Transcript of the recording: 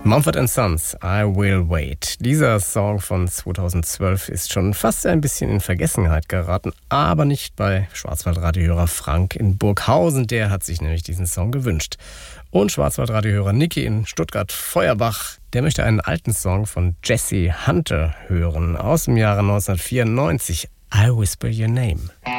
Mumford & Sons, I Will Wait. Dieser Song von 2012 ist schon fast ein bisschen in Vergessenheit geraten, aber nicht bei Schwarzwaldradiohörer Frank in Burghausen. Der hat sich nämlich diesen Song gewünscht. Und Schwarzwaldradiohörer Niki in Stuttgart-Feuerbach, der möchte einen alten Song von Jesse Hunter hören aus dem Jahre 1994, I Whisper Your Name.